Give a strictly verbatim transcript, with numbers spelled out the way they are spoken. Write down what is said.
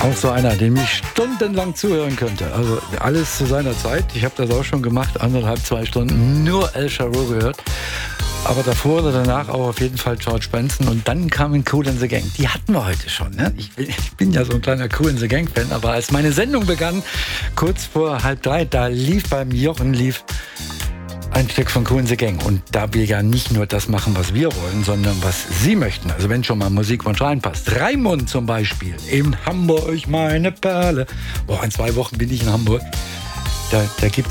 Auch so einer, dem ich stundenlang zuhören könnte. Also alles zu seiner Zeit. Ich habe das auch schon gemacht, anderthalb, zwei Stunden nur El Jarreau gehört. Aber davor oder danach auch auf jeden Fall George Benson. Und dann kam Kool and the Gang. Die hatten wir heute schon. Ne? Ich, bin, ich bin ja so ein kleiner Kool and the Gang-Fan. Aber als meine Sendung begann, kurz vor halb drei, da lief beim Jochen lief ein Stück von Kool and the Gang. Und da wir ja nicht nur das machen, was wir wollen, sondern was Sie möchten. Also wenn schon mal Musikwunsch reinpasst. Raimund zum Beispiel. In Hamburg, meine Perle. Boah, in zwei Wochen bin ich in Hamburg. Da, da gibt